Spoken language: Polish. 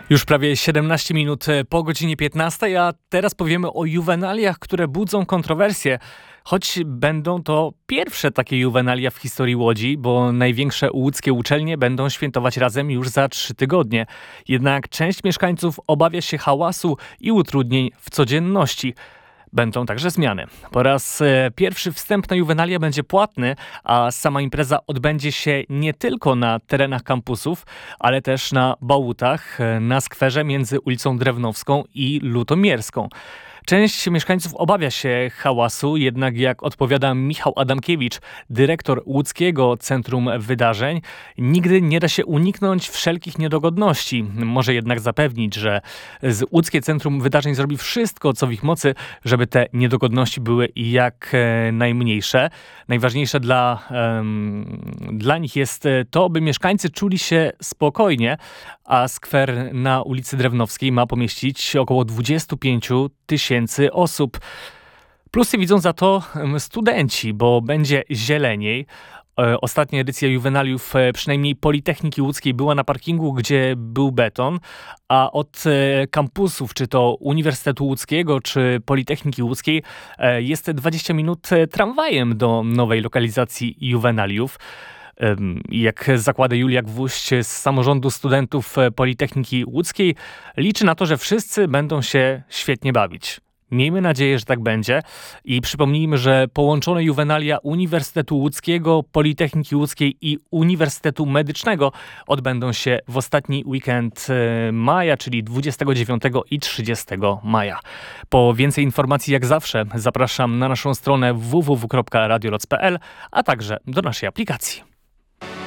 Już prawie 17 minut po godzinie 15, a teraz powiemy o juwenaliach, które budzą kontrowersje. Choć będą to pierwsze takie juwenalia w historii Łodzi, bo największe łódzkie uczelnie będą świętować razem już za 3 tygodnie. Jednak część mieszkańców obawia się hałasu i utrudnień w codzienności. Będą także zmiany. Po raz pierwszy wstęp na juwenalia będzie płatny, a sama impreza odbędzie się nie tylko na terenach kampusów, ale też na Bałutach, na skwerze między ulicą Drewnowską i Lutomierską. Część mieszkańców obawia się hałasu, jednak jak odpowiada Michał Adamkiewicz, dyrektor Łódzkiego Centrum Wydarzeń, nigdy nie da się uniknąć wszelkich niedogodności. Może jednak zapewnić, że Łódzkie Centrum Wydarzeń zrobi wszystko, co w ich mocy, żeby te niedogodności były jak najmniejsze. Najważniejsze dla nich jest to, by mieszkańcy czuli się spokojnie, a skwer na ulicy Drewnowskiej ma pomieścić około 25 tysięcy osób. Plusy widzą za to studenci, bo będzie zieleniej. Ostatnia edycja juwenaliów, przynajmniej Politechniki Łódzkiej, była na parkingu, gdzie był beton, a od kampusów, czy to Uniwersytetu Łódzkiego, czy Politechniki Łódzkiej, jest 20 minut tramwajem do nowej lokalizacji juwenaliów. Jak zakłada Julia Gwóźdź z samorządu studentów Politechniki Łódzkiej, liczy na to, że wszyscy będą się świetnie bawić. Miejmy nadzieję, że tak będzie i przypomnijmy, że połączone juwenalia Uniwersytetu Łódzkiego, Politechniki Łódzkiej i Uniwersytetu Medycznego odbędą się w ostatni weekend maja, czyli 29 i 30 maja. Po więcej informacji jak zawsze zapraszam na naszą stronę www.radioloc.pl, a także do naszej aplikacji.